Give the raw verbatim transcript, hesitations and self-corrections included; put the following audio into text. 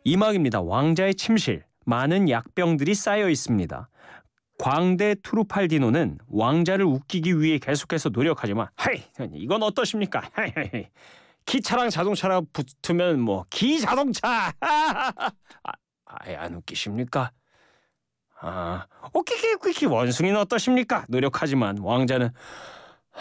이막입니다. 왕자의 침실. 많은 약병들이 쌓여 있습니다. 광대 투루팔디노는 왕자를 웃기기 위해 계속해서 노력하지만 하이 이건 어떠십니까? 하이, 기차랑 자동차랑 붙으면 뭐 기자동차. 아, 아예 안 웃기십니까? 아, 오키키 오키키 원숭이는 어떠십니까? 노력하지만 왕자는